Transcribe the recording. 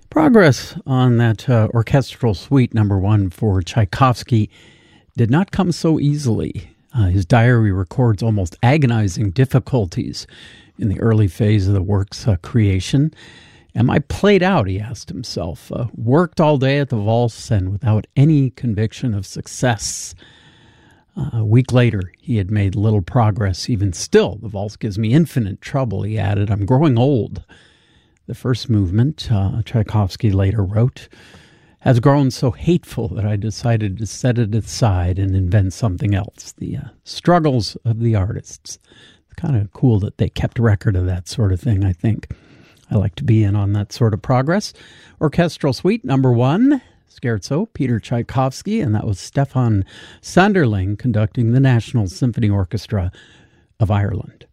Progress on that orchestral suite number 1 for Tchaikovsky did not come so easily. His diary records almost agonizing difficulties in the early phase of the work's creation. Am I played out, he asked himself. Worked all day at the Valse and without any conviction of success. A week later, he had made little progress. Even still, the Valse gives me infinite trouble, he added. I'm growing old. The first movement, Tchaikovsky later wrote, has grown so hateful that I decided to set it aside and invent something else. The struggles of the artists. It's kind of cool that they kept record of that sort of thing, I think. I like to be in on that sort of progress. Orchestral Suite number 1, Scherzo, Peter Tchaikovsky, and that was Stefan Sanderling conducting the National Symphony Orchestra of Ireland.